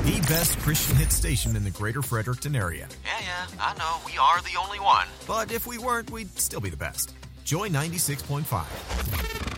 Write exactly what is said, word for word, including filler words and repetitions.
The best Christian hit station in the greater Fredericton area. Yeah, yeah, I know. We are the only one. But if we weren't, we'd still be the best. Joy ninety-six point five.